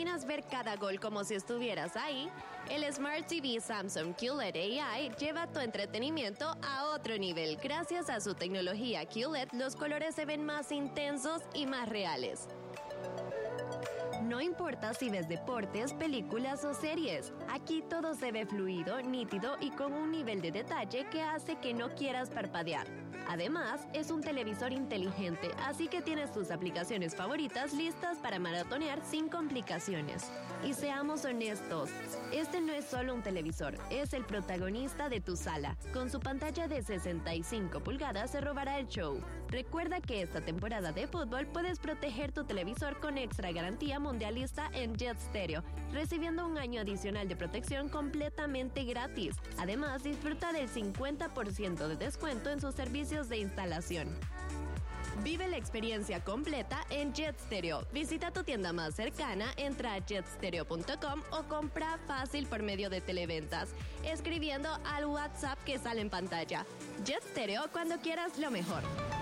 imaginas ver cada gol como si estuvieras ahí? El Smart TV Samsung QLED AI lleva tu entretenimiento a otro nivel. Gracias a su tecnología QLED, los colores se ven más intensos y más reales. No importa si ves deportes, películas o series, aquí todo se ve fluido, nítido y con un nivel de detalle que hace que no quieras parpadear. Además, es un televisor inteligente, así que tienes tus aplicaciones favoritas listas para maratonear sin complicaciones. Y seamos honestos, este no es solo un televisor, es el protagonista de tu sala. Con su pantalla de 65 pulgadas se robará el show. Recuerda que esta temporada de fútbol puedes proteger tu televisor con extra garantía mundialista en Jet Stereo, recibiendo un año adicional de protección completamente gratis. Además, disfruta del 50% de descuento en sus servicios de instalación. Vive la experiencia completa en Jet Stereo. Visita tu tienda más cercana, entra a jetstereo.com o compra fácil por medio de televentas, escribiendo al WhatsApp que sale en pantalla. Jet Stereo, cuando quieras lo mejor.